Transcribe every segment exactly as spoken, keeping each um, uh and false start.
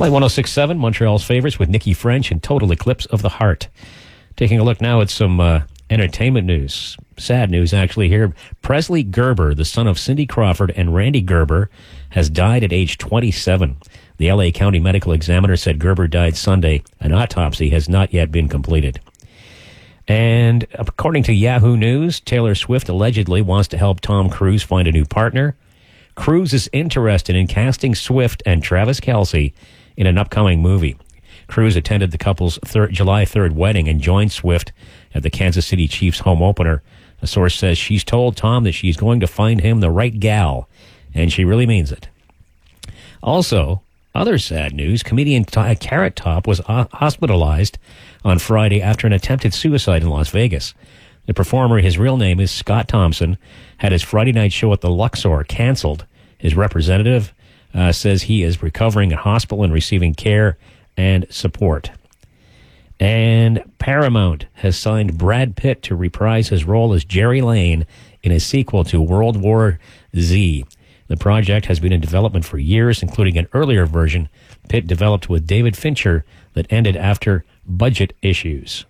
Light one oh six point seven, Montreal's favorites with Nikki French and Total Eclipse of the Heart. Taking a look now at some uh, entertainment news. Sad news, actually, here. Presley Gerber, the son of Cindy Crawford and Randy Gerber, has died at age twenty-seven. The L A County Medical Examiner said Gerber died Sunday. An autopsy has not yet been completed. And according to Yahoo News, Taylor Swift allegedly wants to help Tom Cruise find a new partner. Cruise is interested in casting Swift and Travis Kelce in an upcoming movie. Cruise attended the couple's third, July third wedding and joined Swift at the Kansas City Chiefs home opener. A source says she's told Tom that she's going to find him the right gal, and she really means it. Also, other sad news, comedian T- Carrot Top was uh, hospitalized on Friday after an attempted suicide in Las Vegas. The performer, his real name is Scott Thompson, had his Friday night show at the Luxor canceled. His representative uh, says he is recovering in hospital and receiving care and support. And Paramount has signed Brad Pitt to reprise his role as Jerry Lane in a sequel to World War Z. The project has been in development for years, including an earlier version Pitt developed with David Fincher that ended after budget issues.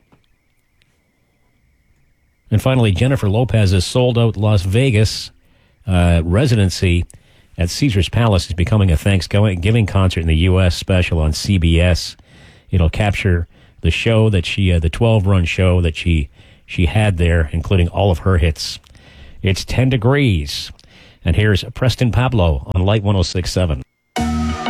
And finally, Jennifer Lopez's sold-out Las Vegas uh, residency at Caesars Palace is becoming a Thanksgiving concert in the U S special on C B S. It'll capture the show that she, uh, the twelve-run show that she she had there, including all of her hits. It's ten degrees. And here's Preston Pablo on Light one oh six point seven.